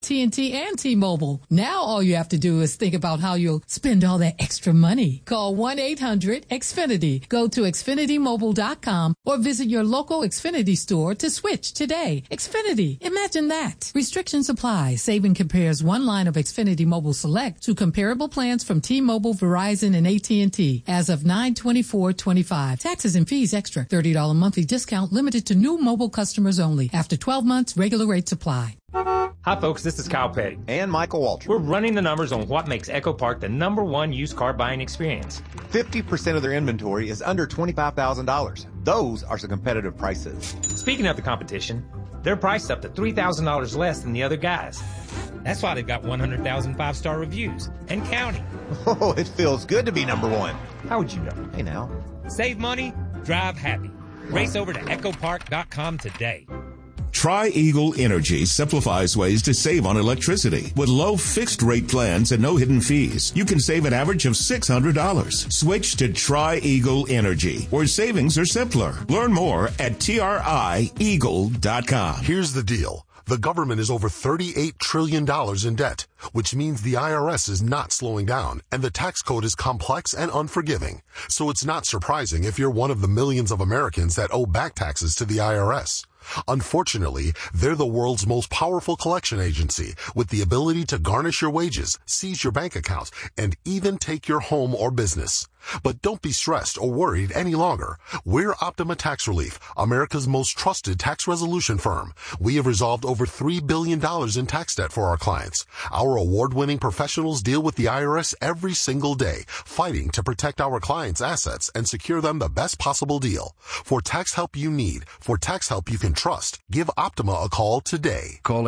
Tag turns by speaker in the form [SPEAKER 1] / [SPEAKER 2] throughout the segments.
[SPEAKER 1] AT&T and T-Mobile. Now all you have to do is think about how you'll spend all that extra money. Call 1-800-XFINITY. Go to XfinityMobile.com or visit your local Xfinity store to switch today. Xfinity. Imagine that. Restrictions apply. Saving compares one line of Xfinity Mobile Select to comparable plans from T-Mobile, Verizon, and AT&T as of 9/24/25. Taxes and fees extra. $30 monthly discount limited to new mobile customers only. After 12 months, regular rates apply.
[SPEAKER 2] Hi, folks. This is Kyle Petty.
[SPEAKER 3] And Michael Waltrip.
[SPEAKER 2] We're running the numbers on what makes EchoPark the #1 used car buying experience.
[SPEAKER 3] 50% of their inventory is under $25,000. Those are some competitive prices.
[SPEAKER 2] Speaking of the competition, they're priced up to $3,000 less than the other guys. That's why they've got 100,000 five-star reviews and counting.
[SPEAKER 3] Oh, it feels good to be #1.
[SPEAKER 2] How would you know?
[SPEAKER 3] Hey, now.
[SPEAKER 2] Save money, drive happy. Race over to EchoPark.com today.
[SPEAKER 4] Tri-Eagle Energy simplifies ways to save on electricity. With low fixed-rate plans and no hidden fees, you can save an average of $600. Switch to Tri-Eagle Energy, where savings are simpler. Learn more at trieagle.com.
[SPEAKER 5] Here's the deal. The government is over $38 trillion in debt, which means the IRS is not slowing down, and the tax code is complex and unforgiving. So it's not surprising if you're one of the millions of Americans that owe back taxes to the IRS. Unfortunately, they're the world's most powerful collection agency with the ability to garnish your wages, seize your bank accounts, and even take your home or business. But don't be stressed or worried any longer. We're Optima Tax Relief, America's most trusted tax resolution firm. We have resolved over $3 billion in tax debt for our clients. Our award-winning professionals deal with the IRS every single day, fighting to protect our clients' assets and secure them the best possible deal. For tax help you need, for tax help you can trust, give Optima a call today.
[SPEAKER 6] Call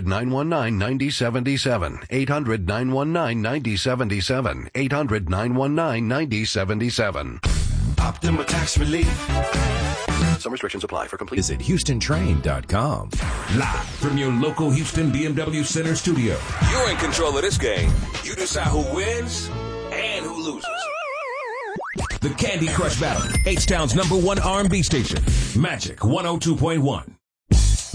[SPEAKER 6] 800-919-9077. 800-919-9077. 800-919-9077.
[SPEAKER 7] Optima Tax Relief.
[SPEAKER 6] Some restrictions apply. For complete
[SPEAKER 7] Visit HoustonTrain.com. Live from your local Houston BMW Center studio.
[SPEAKER 8] You're in control of this game. You decide who wins and who loses.
[SPEAKER 7] The Candy Crush Battle, H-Town's #1 R&B station. Magic 102.1.